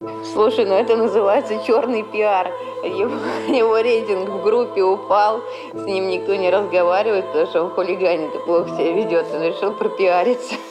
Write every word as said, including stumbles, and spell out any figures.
Слушай, ну это называется черный пиар. Его, его рейтинг в группе упал, с ним никто не разговаривает, потому что он хулиганит и плохо себя ведет. Он решил пропиариться.